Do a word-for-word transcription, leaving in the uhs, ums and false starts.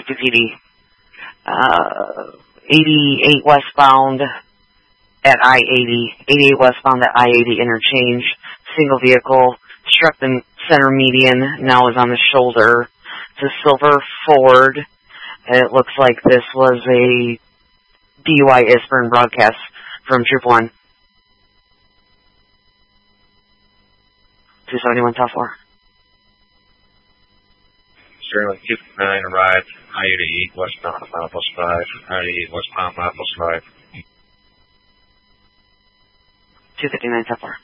fifty P D. Uh, eighty-eight westbound at I eighty. eighty-eight westbound at I eighty interchange. Single vehicle. Struck the center median. Now is on the shoulder. It's a silver Ford. It looks like this was a D U I ISBRN broadcast from Troop one. two seventy-one Top four. Sterling two fifty-nine arrived, I eighty-eight westbound mile plus five, I eighty-eight westbound mile plus five. two fifty-nine Top four.